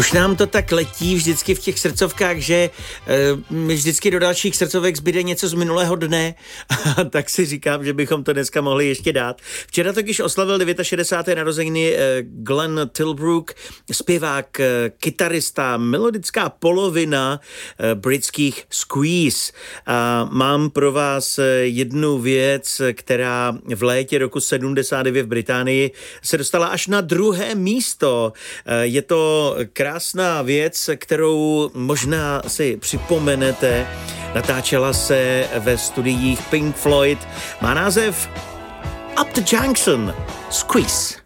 Už nám to tak letí vždycky v těch srdcovkách, že vždycky do dalších srdcovek zbyde něco z minulého dne, tak si říkám, že bychom to dneska mohli ještě dát. Včera totiž oslavil 69. narozeniny Glenn Tilbrook, zpěvák, kytarista, melodická polovina britských Squeeze. A mám pro vás jednu věc, která v létě roku 79 v Británii se dostala až na 2. místo. Je to krásná věc, kterou možná si připomenete. Natáčela se ve studiích Pink Floyd. Má název Up the Junction, Squeeze.